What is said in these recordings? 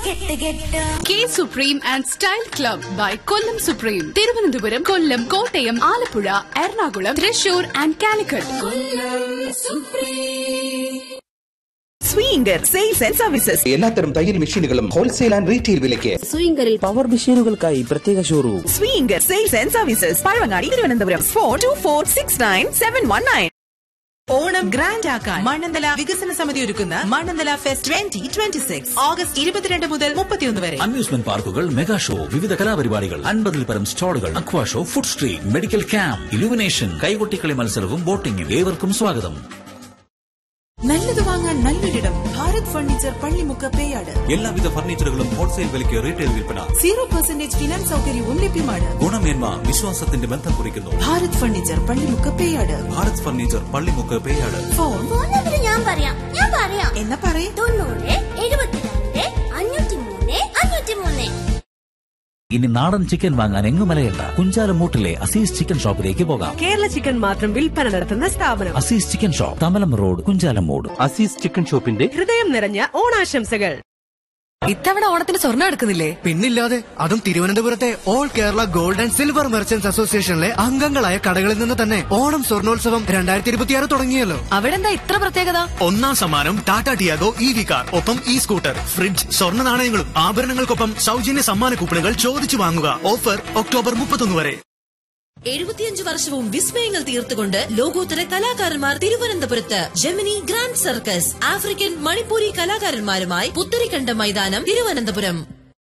K supreme and style club by Kollam supreme. Thiruvananthapuram, Kollam, Kottayam, Alappuzha, Ernakulam, Thrissur and Calicut. Swinger sales and services. എല്ലാത്തരം തയ്യൽ മെഷീനുകളും wholesale and retail വിലയ്ക്ക്. സ്വിംഗറിൽ power മെഷീനുകൾക്കായി പ്രത്യേക showroom. Swinger sales and services, Pazhavangadi, Thiruvananthapuram. 4246969719. Onam grand ആക്കാൻ മണ്ണന്തല വികസന സമിതി ഒരുക്കുന്ന മണ്ണന്തല ഫെസ്റ്റ് 2026 ഓഗസ്റ്റ് 22 മുതൽ 31 വരെ. അമ്യൂസ്മെന്റ് പാർക്കുകൾ, മെഗാ ഷോ, വിവിധ കലാപരിപാടികൾ, 50-ൽ പരം സ്റ്റാളുകൾ, അക്വാ show, food street, medical camp, illumination, കൈകൊട്ടിക്കളി മത്സരവും ബോട്ടിംഗും. ഏവർക്കും സ്വാഗതം. നല്ലത് വാങ്ങാൻ നല്ലൊരിടം. ഭാരത് ഫർണിച്ചർ, പള്ളിമുക്ക്, പേയാട്. എല്ലാവിധ ഫർണിച്ചറുകളും ഹോൾസെയിൽ വിലയ്ക്ക് റീറ്റെയിൽ വിൽപ്പന. 0% ഫിനാൻസ് സൗകര്യവും ലഭ്യമാണ്. ഗുണമേന്മ വിശ്വാസത്തിന്റെ ബന്ധം കുറിക്കുന്നു. Bharat furniture, Pallimukku, Peyad. Bharat furniture, Pallimukku, Peyad. Phone ഞാൻ പറയാം എന്നാ പറയേ. 90 72 503 503. ഇനി നാടൻ ചിക്കൻ വാങ്ങാൻ എങ്ങുമലയണ്ട. കുഞ്ചാലമൂട്ടിലെ അസീസ് ചിക്കൻ ഷോപ്പിലേക്ക് പോകാം. കേരള ചിക്കൻ മാത്രം വിൽപ്പന നടത്തുന്ന സ്ഥാപനം Azeez chicken shop, Thamalam road, Kunchalamoodu. Azeez chicken ഷോപ്പിന്റെ ഹൃദയം നിറഞ്ഞ ഓണാശംസകൾ. ഇത്തവണ ഓണത്തിന് സ്വർണ്ണം എടുക്കുന്നില്ലേ? പിന്നില്ലാതെ, അതും തിരുവനന്തപുരത്തെ all Kerala gold and silver merchants അസോസിയേഷനിലെ അംഗങ്ങളായ കടകളിൽ നിന്ന് തന്നെ ഓണം സ്വർണോത്സവം 2026 തുടങ്ങിയല്ലോ. അവിടെ എന്താ ഇത്ര പ്രത്യേകത? ഒന്നാം സമ്മാനം ടാറ്റ ടിയാഗോ EV കാർ, ഒപ്പം സ്കൂട്ടർ, ഫ്രിഡ്ജ്, സ്വർണ്ണ നാണയങ്ങളും ആഭരണങ്ങൾക്കൊപ്പം സൗജന്യ സമ്മാന കൂപ്പണുകൾ ചോദിച്ചു വാങ്ങുക. ഓഫർ ഒക്ടോബർ 31 വരെ. 75 വർഷവും വിസ്മയങ്ങൾ തീർത്തുകൊണ്ട് ലോകോത്തര കലാകാരന്മാർ തിരുവനന്തപുരത്ത്. Gemini grand circus African Manipuri കലാകാരന്മാരുമായി പുത്തരിക്കണ്ട മൈതാനം, തിരുവനന്തപുരം.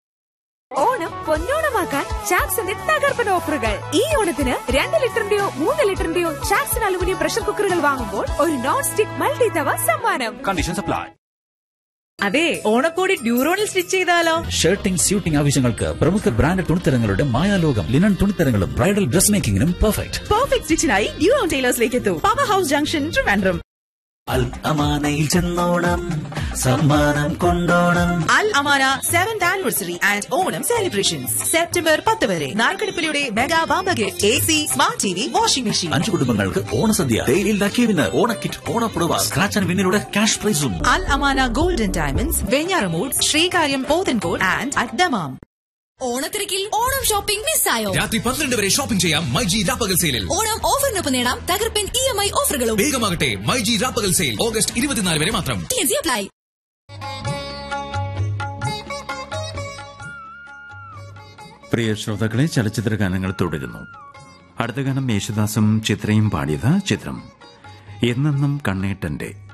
ഓണം പൊന്നോണമാക്കാൻ ചാക്സിന്റെ തകർപ്പൻ ഓഫറുകൾ. ഈ ഓണത്തിന് 2 ലിറ്ററിന്റെയോ 3 ലിറ്ററിന്റെയോ ചാക്സൺ അലുമിനിയം പ്രഷർ കുക്കറുകൾ വാങ്ങുമ്പോൾ ഒരു നോൺ സ്റ്റിക് മൾട്ടി തവ സമ്മാനം. Conditions apply. അതെ, ഓണക്കോടി ഡ്യൂറോണിൽ സ്റ്റിച്ച് ചെയ്താലോ? ഷർട്ടിംഗ്, സ്യൂട്ടിംഗ് ആവശ്യങ്ങൾക്ക് പ്രമുഖ brand തുണിത്തരങ്ങളുടെ മായാലോകം. Linen തുണിത്തരങ്ങളും bridal dress മേക്കിംഗിനും perfect സ്റ്റിച്ചിനായി ഡ്യൂറോൺ ടൈലേഴ്സിലേക്ക് എത്തൂ. Power house junction, Trivandrum. അൽ അമാനയിൽ ചെന്നോണം, സമ്മാനം കൊണ്ടോണം. അൽ Amana 7th anniversary and Onam celebrations September 10 വരെ. നാൽക്കടുപ്പിലൂടെ mega ബാമ്പ gift, AC, smart TV, washing machine. 5 കുടുംബങ്ങൾക്ക് ഓണസദ്യ, ഡെയിലി ലക്കിവിന് ഓണക്കിറ്റ്, ഓണപ്പുടവ, സ്ക്രാച്ച് ആൻഡ് വിന്നിലൂടെ ക്യാഷ് പ്രൈസും. അൽ Amana golden diamonds, Venjaramoodu, Sreekaryam, Pothencode and at Dammam. ഓണത്തിരക്കിൽ Onam shopping മിസ്സായോ? രാത്രി 12 വരെ ഷോപ്പിംഗ് ചെയ്യാം മൈജി രാപ്പകൽ സെയിലിൽ. ഓണം ഓഫറിനൊപ്പം നേടാം തകർപ്പൻ EMI ഓഫറുകളും. വേഗമാകട്ടെ, മൈജി രാപ്പകൽ സെയിൽ ഓഗസ്റ്റ് 24 വരെ മാത്രം. അപ്ലൈ. പ്രിയ ശ്രോതാക്കളെ, ചലച്ചിത്ര ഗാനങ്ങൾ തുടരുന്നു. അടുത്ത ഗാനം യേശുദാസും ചിത്രയും പാടിയത്. ചിത്രം എന്നെന്നും കണ്ണേട്ടന്റെ.